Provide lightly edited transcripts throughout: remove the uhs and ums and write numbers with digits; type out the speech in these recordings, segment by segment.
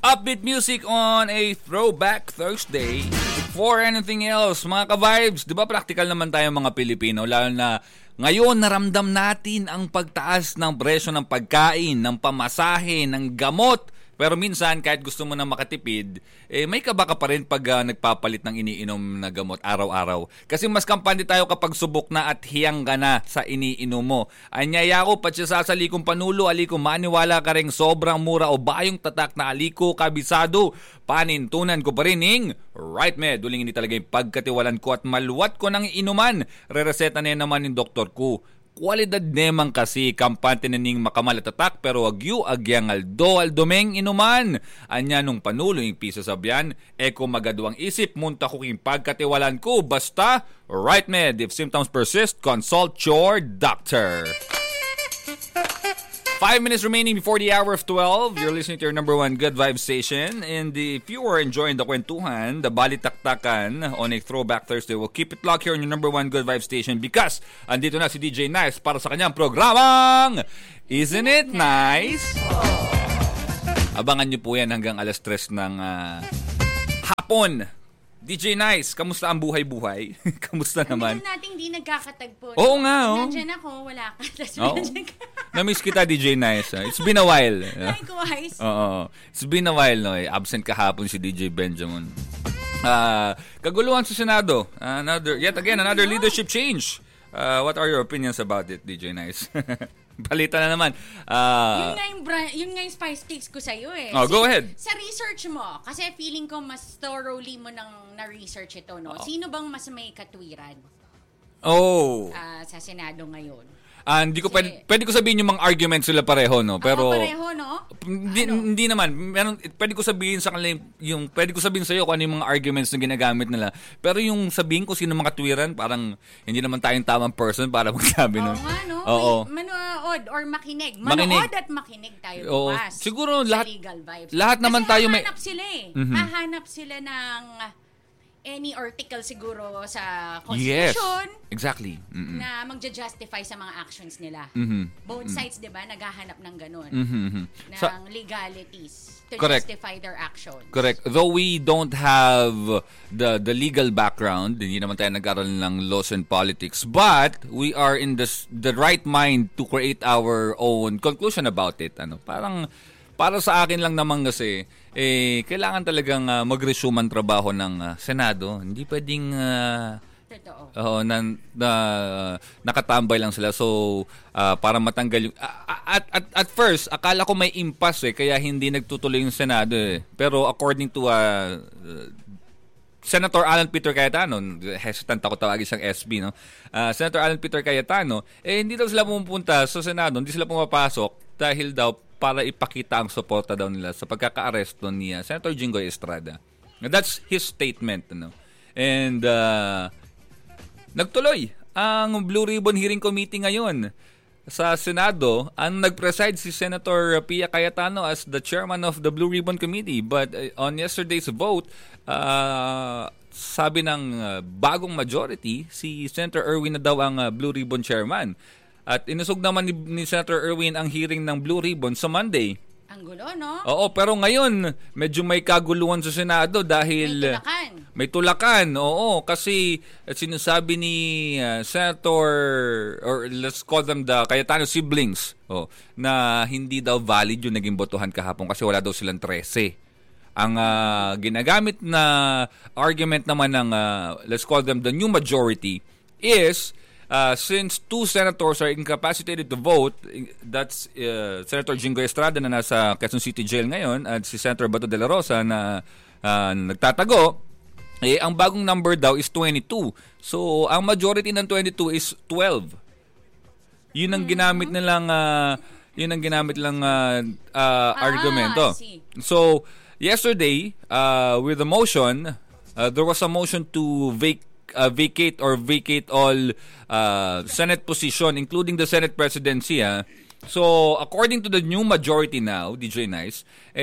Upbeat music on a Throwback Thursday. Before anything else, mga ka-vibes, di ba practical naman tayo mga Pilipino, lalo na ngayon naramdam natin ang pagtaas ng presyo ng pagkain, ng pamasahe, ng gamot. Pero minsan, kahit gusto mo na makatipid, may kaba ka pa rin pag nagpapalit ng iniinom na gamot araw-araw. Kasi mas kampante tayo kapag subok na at hiyang ka na sa iniinom mo. Anyaya ko, pati sa salikong panulo, aliko maniwala ka rin sobrang mura o bayong tatak na aliko kabisado. Panintunan ko pa rin Right Med. Duling hindi talaga yung pagkatiwalan ko at maluwat ko ng inuman. Re-reseta na naman yung doktor ko. Kualidad nemang kasi kampante na ning makamalatatak pero agyu agyang aldomeng inuman. Anya nung panulo yung piso sabyan, eko magaduang isip munta ko king pagkatiwalan ko. Basta, Right Med. If symptoms persist, consult your doctor. 5 minutes remaining before the hour of 12. You're listening to your number one good vibe station. And if you are enjoying the kwentuhan, the balitaktakan on a Throwback Thursday, we'll keep it locked here on your number one good vibe station because andito na si DJ Nice para sa kanyang programang Isn't It Nice? Abangan nyo po yan hanggang alas 3 ng hapon. DJ Nice, kamusta ang buhay-buhay? Kamusta naman? Hindi natin hindi nagkakatagpo. Oo nga, oh. Nandiyan ako, wala ka. Na-miss kita, DJ Nice. It's been a while. Likewise. Oo. It's been a while, no? Absent kahapon si DJ Benjamin. Kaguluhan sa Senado. Another leadership change. What are your opinions about it, DJ Nice? Balita na naman. Yun nga yung spice cakes ko sa'yo eh. Oh, go ahead. Sa research mo, kasi feeling ko mas thoroughly mo nang na-research ito, no? Sino bang mas may katwiran? Sa Senado ngayon? Hindi ko pwede ko sabihin yung mga arguments sila pareho, no? Pero pareho, no? Hindi naman. Pwede ko sabihin sa kanila pwede ko sabihin sa iyo kung ano yung mga arguments na ginagamit nila. Pero yung sabihin ko sino mga katwiran, parang hindi naman tayong tamang person para magsabi nun. Oo nga, no? Oo. Manood or makinig. Manood at makinig tayo bukas. Siguro sa Legal Vibes. Lahat naman tayo may hahanap sila eh. Mm-hmm. Hahanap sila ng any article siguro sa Constitution. Yes, exactly. Mm-hmm. Na magja-justify sa mga actions nila. Mm-hmm. Both sides, di ba, naghahanap ng ganun. Mm-hmm. Ng legalities to correct. justify their actions. Correct. Though we don't have the legal background, hindi naman tayo nag-aral ng laws and politics, but we are in the right mind to create our own conclusion about it. Parang para sa akin lang naman kasi, kailangan talagang mag-resume ang trabaho ng Senado. Hindi pwedeng nakatambay lang sila. So, para matanggal yung... At first, akala ko may impasse kaya hindi nagtutuloy yung Senado Pero according to Senator Alan Peter Cayetano, hesitant ako tawagin siyang SB, no? Senator Alan Peter Cayetano, hindi daw sila pumupunta sa Senado, hindi sila pumapasok dahil daw para ipakita ang suporta daw nila sa pagkaka-aresto ni Senator Jinggoy Estrada. That's his statement, no? And nagtuloy ang Blue Ribbon Hearing Committee ngayon sa Senado. Ang nag-preside si Senator Pia Cayetano as the chairman of the Blue Ribbon Committee. But on yesterday's vote, sabi ng bagong majority, si Senator Erwin na daw ang Blue Ribbon chairman. At inusog naman ni Senator Erwin ang hearing ng Blue Ribbon sa Monday. Ang gulo, no? Oo, pero ngayon, medyo may kaguluhan sa Senado dahil... May tulakan, oo. Kasi sinasabi ni Senator, or let's call them the Cayetano siblings, na hindi daw valid yung naging botohan kahapon kasi wala daw silang 13. Ang ginagamit na argument naman ng, let's call them the new majority, is... since two senators are incapacitated to vote, that's Senator Jinggoy Estrada na nasa Quezon City Jail ngayon at si Senator Bato de la Rosa na nagtatago, ang bagong number daw is 22. So, ang majority ng 22 is 12. Yun ang ginamit nilang argumento. So, yesterday, with the motion, there was a motion to vacate all Senate position, including the Senate presidency. So, according to the new majority now, DJ Nice,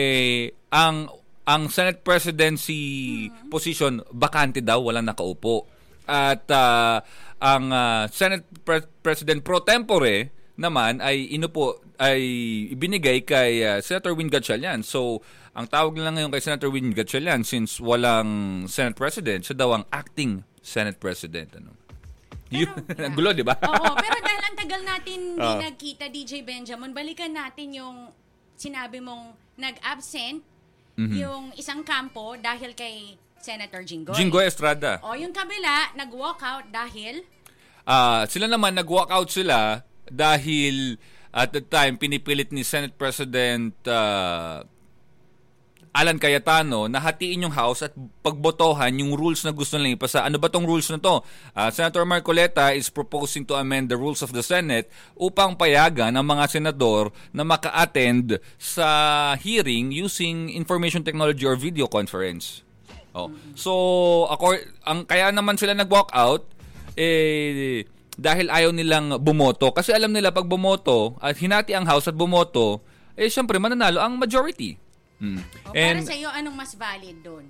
ang Senate presidency position, bakante daw, walang nakaupo. At ang Senate President pro tempore naman ay ibinigay kay Senator Win Gatchalian. So, ang tawag lang ngayon kay Senator Win Gatchalian, since walang Senate President, siya daw ang acting Senate President. Ano? Ang gulo, di ba? Oo, pero dahil ang tagal natin hindi nagkita, DJ Benjamin, balikan natin yung sinabi mong nag-absent yung isang kampo dahil kay Senator Jinggoy. Jinggoy Estrada. O, yung kabila, nag-walkout dahil? Sila naman, nag-walkout sila dahil at the time, pinipilit ni Senate President Alan Cayetano na hatiin yung House at pagbotohan yung rules na gusto nilang ipasa. Ano ba tong rules na to? Senator Marcoleta is proposing to amend the rules of the Senate upang payagan ang mga senador na maka-attend sa hearing using information technology or video conference. So, kaya naman sila nag-walk out dahil ayaw nilang bumoto. Kasi alam nila pag bumoto at hinati ang House at bumoto, syempre mananalo ang majority. Para sa iyo, anong mas valid doon?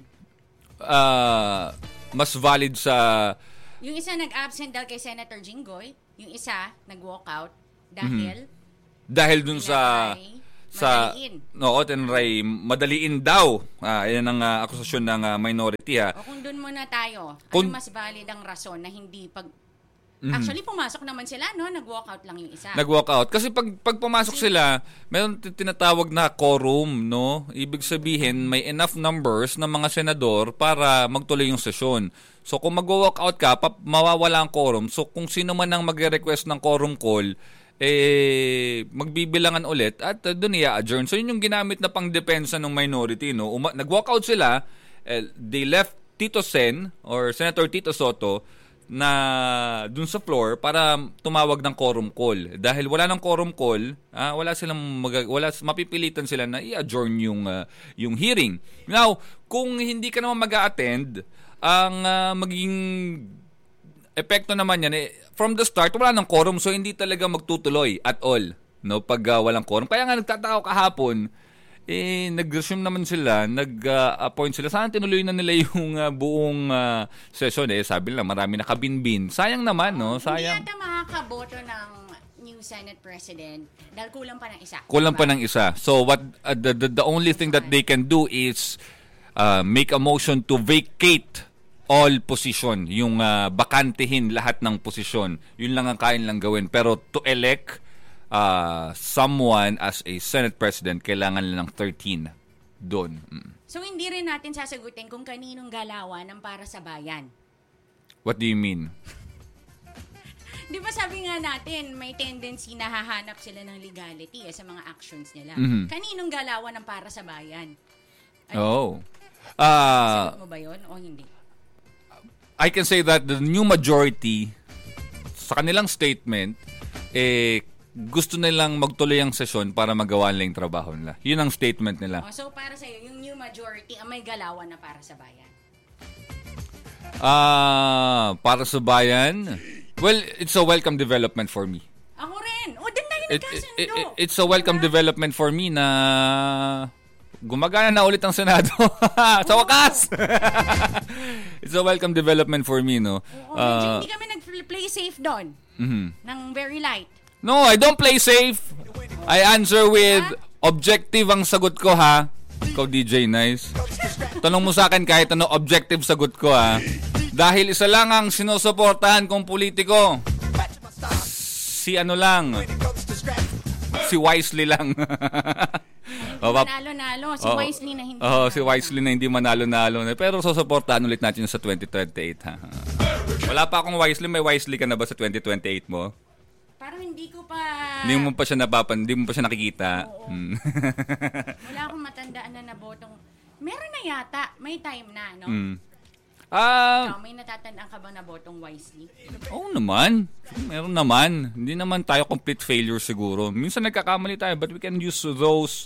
Mas valid sa... Yung isa nag-absent dahil kay Senator Jinggoy, yung isa nag-walkout dahil... Dahil dun sa... Tinray, madaliin daw. Yan ang akusasyon ng minority. O kung doon muna tayo, ano mas valid ang rason na hindi Actually, pumasok naman sila, no? Nag-walkout lang yung isa. Nag-walkout. Kasi pag pumasok sila, meron tinatawag na quorum, no? Ibig sabihin, may enough numbers ng mga senador para magtuloy yung sesyon. So, kung mag-walkout ka, mawawala ang quorum. So, kung sino man ang mag-request ng quorum call, magbibilangan ulit at doon i-adjourn. So, yun yung ginamit na pang-depensa ng minority, no? Nag-walkout sila, they left Tito Sen or Senator Tito Soto na dun sa floor para tumawag ng quorum call. Dahil wala ng quorum call, mapipilitan sila na i-adjourn yung hearing. Now, kung hindi ka naman mag-a-attend, ang magiging epekto naman yan, from the start, wala ng quorum, so hindi talaga magtutuloy at all, no, pag walang quorum. Kaya nga nagtatao kahapon, nag-resume naman sila, nag-appoint sila. Sana tinuloy na nila yung buong session. Sabi nila, marami nakabinbin. Sayang naman, no? Sayang. Hindi yata makakaboto ng new Senate President dahil kulang pa ng isa. Kulang pa ng isa. So, what the only thing that they can do is make a motion to vacate all position. Yung bakantehin lahat ng posisyon. Yun lang ang kain lang gawin. Pero to elect someone as a Senate President, kailangan lang ng 13 doon. So, hindi rin natin sasagutin kung kaninong galawan ang para sa bayan. What do you mean? Di ba sabi nga natin, may tendency na hahanap sila ng legality sa mga actions nila. Kaninong galawan ang para sa bayan? Sagot mo ba yun o hindi? I can say that the new majority, sa kanilang statement, gusto nilang magtuloy ang sesyon para magawa nila yung trabaho nila. Yun ang statement nila. So, para sa'yo, yung new majority ang may galawan na para sa bayan? Para sa bayan? Well, it's a welcome development for me. Ako rin. O, din tayo nagkasundo. It's a welcome development for me na gumagana na ulit ang Senado. Sa wakas! It's a welcome development for me, no? Medyo hindi kami nag-play safe doon. Nang very light. No, I don't play safe. I answer with objective ang sagot ko, ha? Ikaw, DJ Nice. Tanong mo sa akin kahit ano, objective sagot ko, ha? Dahil isa lang ang sinusuportahan kong politiko. Si ano lang. Si Wisely lang. Manalo-nalo. Si Wisely na hindi. Si Wisely na hindi manalo-nalo. Pero susuportahan ulit natin sa 2028, ha? Wala pa akong Wisely. May Wisely ka na ba sa 2028 mo? Parang hindi ko pa... Hindi mo pa siya nakikita. Wala akong matandaan na nabotong... Meron na yata. May time na, no? Ikaw, may natatandaan ka bang nabotong wisely? Oo naman. Meron naman. Hindi naman tayo complete failure siguro. Minsan nagkakamali tayo, but we can use those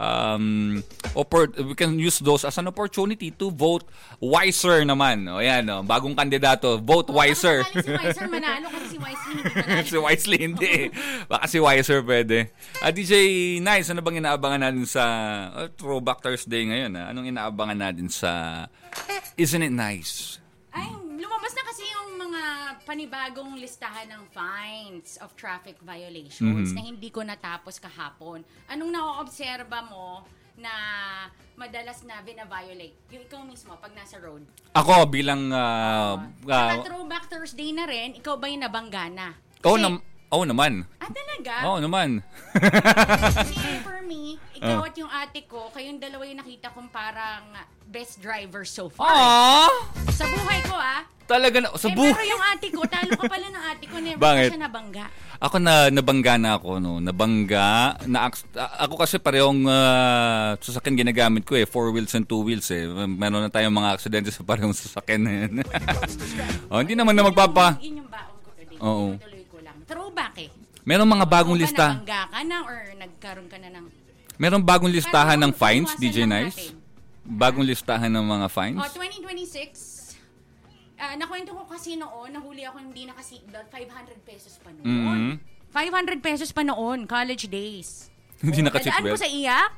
we can use those as an opportunity to vote wiser naman. O yan, bagong kandidato, vote wiser. Si Wiser manalo kasi si Wisely hindi manalo. Si Wisely hindi. Baka si Wiser pwede. DJ Nice, ano bang inaabangan natin sa Throwback Thursday ngayon? Anong inaabangan natin sa Isn't It Nice? Ay, lumabas na kasi yung mga panibagong listahan ng fines of traffic violations na hindi ko natapos kahapon. Anong na-obserba mo na madalas na bina-violate? Yung ikaw mismo, pag nasa road. Ako, bilang... Throwback Thursday na rin, ikaw ba yung nabangga na? Oo naman. Talaga? Oo naman. Kasi for me, ikaw at yung ate ko, kayong dalawa yung nakita kong parang best driver so far. Sa buhay ko, Talaga na, pero yung ate ko, talo ka pala ng ate ko, never Bakit? pa siya nabangga. Ako nabangga na ako, no. Nabangga. Ako kasi parehong sasakyan ginagamit ko 4 wheels and 2 wheels Meron na tayong mga aksidente sa parehong sasakyan na yan. Hindi naman na magpapa. Yun yung baon ko today. Oo. Tuloy ko lang. Throwback Meron mga bagong lista. Nabangga ka na or nagkaroon ka na ng... Meron bagong listahan ng fines, DJ Nice? Bagong listahan ng mga fines? 2026. Nakwento ko kasi noon, nahuli ako hindi naka-seatbelt, 500 pesos pa noon. 500 pesos pa noon, college days. Hindi naka-seatbelt? Dadaan ko sa iyak.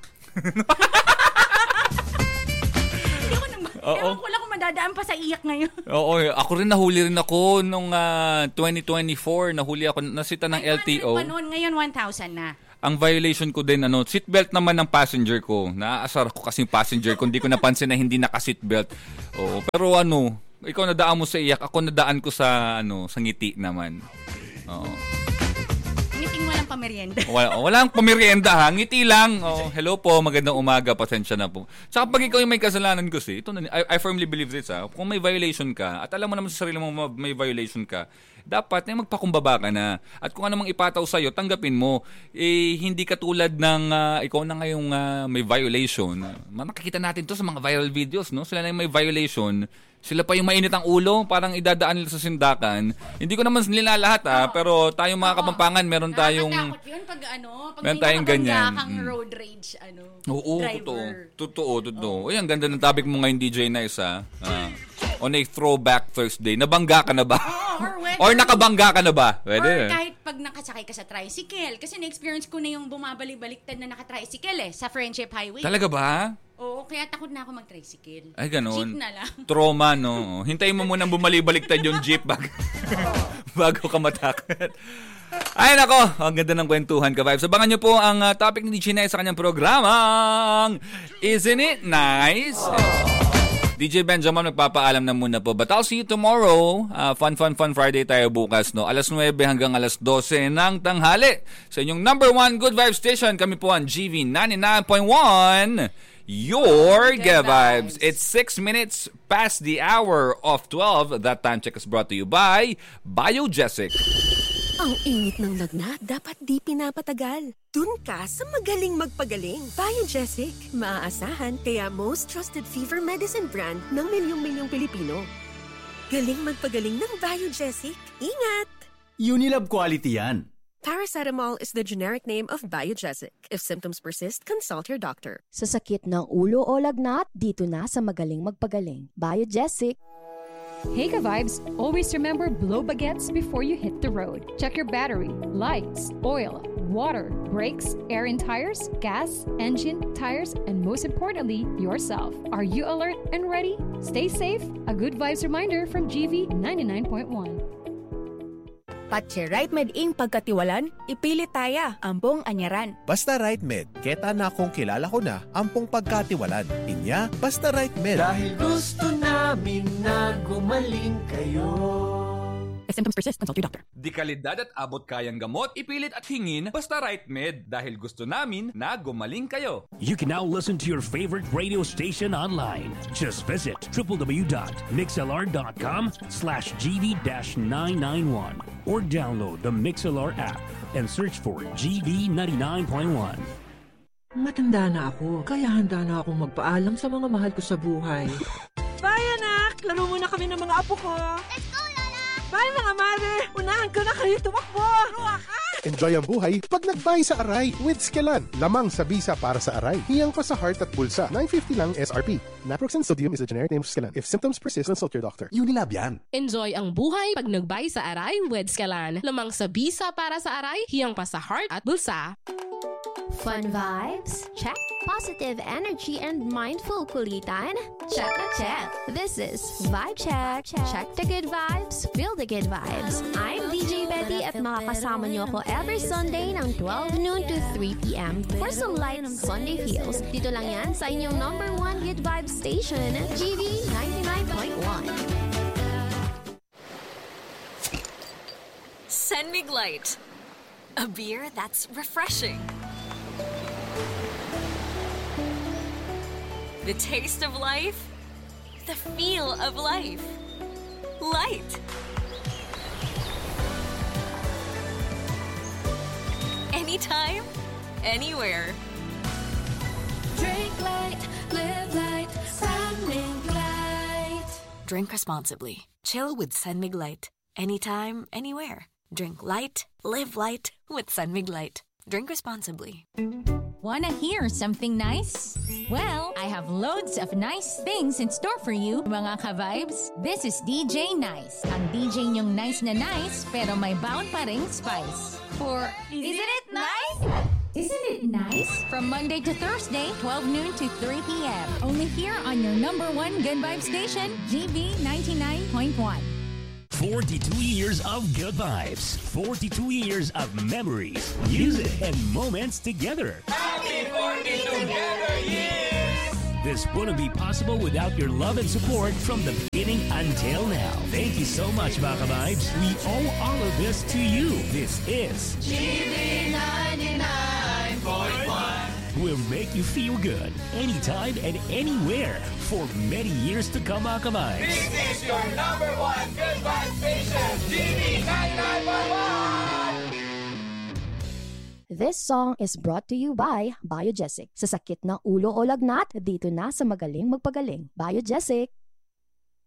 Ewan ko lang kung madadaan pa sa iyak ngayon. Oo, ako rin nahuli rin ako nung 2024. Nahuli ako, nasita ng LTO. 500 pa noon, ngayon 1,000 na. Ang violation ko din, seatbelt naman ng passenger ko. Naaasar ko kasing passenger ko. Hindi ko napansin na hindi naka-seatbelt. Oo, pero ikaw nadaan mo sa iyak, ako nadaan ko sa sa ngiti naman. Oo. Ngiting walang pamerienda. Walang pamerienda ngiti lang. Hello po, magandang umaga, pasensya na po. Saka pag ikaw yung may kasalanan kasi, I firmly believe this kung may violation ka, at alam mo naman sa sarili mo may violation ka, dapat magpakumbaba ka na. At kung ano mang ipataw sa'yo, tanggapin mo. Hindi katulad ng ikaw na ngayong may violation. Makikita natin to sa mga viral videos, no? Sila na yung may violation. Sila pa yung mainit ang ulo, parang idadaan nila sa sindakan. Hindi ko naman nila lahat pero tayong mga Kapampangan, meron tayong... Nakakatakot yun pag pag meron tayong ganyan. kang road rage, Oo, driver. Totoo. Uy, ang ganda ng topic mo ngayon, DJ Nice, on a throwback Thursday. Nabangga ka na ba? Or nakabangga ka na ba? Pwede. Or kahit pag nakasakay ka sa tricycle. Kasi na-experience ko na yung bumabalik-baliktad na naka-tricycle sa Friendship Highway. Talaga ba? Oo, kaya takot na ako mag-tricycle. Ay, ganoon. Jeep na lang. Trauma, no? Hintayin mo munang bumalik-baliktad yung jeep bago ka matakot. Ay, nako. Ang ganda ng kwentuhan ka, Vibes. Abangan nyo po ang topic ni DJ Nice sa kanyang programang Isn't It Nice? DJ Benjamin, magpapaalam na muna po. But I'll see you tomorrow. Fun Friday tayo bukas, no? 9:00 hanggang 12:00 ng tanghali. Sa inyong number 1 Good Vibes Station, kami po ang GV 99.1. Your Good Vibes. It's 6 minutes past the hour of 12. That time check is brought to you by Biogesic. Ang init ng lagnat, dapat di pinapatagal. Dun ka sa magaling magpagaling. Biogesic. Maaasahan kaya most trusted fever medicine brand ng milyong-milyong Pilipino. Galing magpagaling ng Biogesic. Ingat! Unilab quality yan. Paracetamol is the generic name of Biogesic. If symptoms persist, consult your doctor. Sa sakit ng ulo o lagnat, dito na sa magaling magpagaling. Biogesic. Hey ka-Vibes, always remember blow baguettes before you hit the road. Check your battery, lights, oil, water, brakes, air in tires, gas, engine, tires, and most importantly, yourself. Are you alert and ready? Stay safe. A Good Vibes reminder from GV 99.1. Patche Right Med Inc. pagkatiwalan, ipilit taya, ampong anyaran. Basta Right Med, keta na kung kilala ko na, ampong pagkatiwalan. Inya, basta Right Med. Dahil gusto namin na gumaling kayo. If symptoms persist, consult your doctor. Di kalidad at abot kayang gamot, ipilit at hingin, basta Right Med. Dahil gusto namin na gumaling kayo. You can now listen to your favorite radio station online. Just visit www.mixlr.com/gv-991 or download the MixLR app and search for GV 99.1. Matanda na ako, kaya handa na akong magpaalam sa mga mahal ko sa buhay. Bye, anak! Laro muna kami ng mga apo ko. Let's go, Lola! Bye, mga mare! Unahan ko na kayo tumakbo! Ruwa ka! Enjoy ang buhay pag nagbay sa Aray with Skelan. Lamang sa bisa para sa Aray. Hiyang pa sa heart at bulsa. $9.50 lang SRP. Naproxen sodium is a generic name of Skelan. If symptoms persist, consult your doctor. Unilab yan. Enjoy ang buhay pag nagbay sa Aray with Skelan. Lamang sa bisa para sa Aray. Hiyang pa sa heart at bulsa. Fun vibes? Check. Positive energy and mindful kulitan? Check na check. This is Vibe Check. Check the good vibes, feel the good vibes. I'm DJ Betty at makakasama niyo ko every Sunday ng 12 noon to 3 p.m. for some light Sunday feels. Dito lang yan sa inyong number 1 good vibes station, GV 99.1. Senmig Light. A beer that's refreshing. The taste of life. The feel of life. Light. Anytime, anywhere. Drink light, live light, Senmig Light. Drink responsibly. Chill with Senmig Light. Anytime, anywhere. Drink light, live light with Senmig Light. Drink responsibly. Wanna hear something nice? Well, I have loads of nice things in store for you, mga ka-vibes. This is DJ Nice. Ang DJ niyong nice na nice, pero may bound pa ring spice. For Isn't it nice? Isn't it nice? From Monday to Thursday, 12 noon to 3 p.m. Only here on your number 1 good vibe station, GV 99.1. 42 years of good vibes. 42 years of memories, music, and moments together. Happy 42 together years! This wouldn't be possible without your love and support from the beginning until now. Thank you so much, Baka Vibes. We owe all of this to you. This is GV 99.1. Will make you feel good anytime and anywhere for many years to come, Baka Vibes. This is your number 1 good vibe station, GV 99.1. This song is brought to you by Biogesic. Sa sakit ng ulo o lagnat, dito na sa magaling magpagaling. Biogesic.